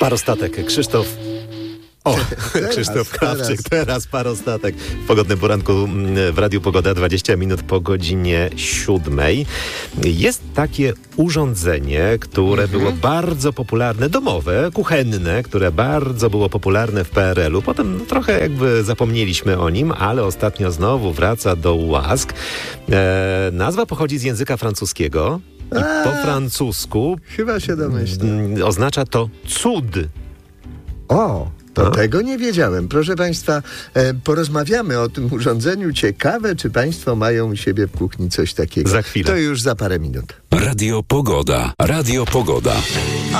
Parostatek, Krzysztof. Krzysztof Krawczyk, teraz Parostatek. W pogodnym poranku w Radiu Pogoda, 20 minut po godzinie 7. Jest takie urządzenie, które było bardzo popularne, domowe, kuchenne, które bardzo było popularne w PRL-u. Potem trochę jakby zapomnieliśmy o nim, ale ostatnio znowu wraca do łask. Nazwa pochodzi z języka francuskiego i po francusku chyba się domyślam. Oznacza to cud. Tego nie wiedziałem. Proszę Państwa, porozmawiamy o tym urządzeniu. Ciekawe, czy Państwo mają u siebie w kuchni coś takiego. Za chwilę. To już za parę minut. Radio Pogoda. Radio Pogoda.